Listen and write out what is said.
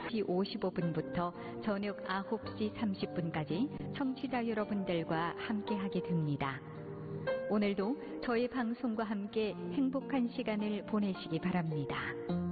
8시 55분부터 저녁 9시 30분까지 청취자 여러분들과 함께하게 됩니다. 오늘도 저희 방송과 함께 행복한 시간을 보내시기 바랍니다.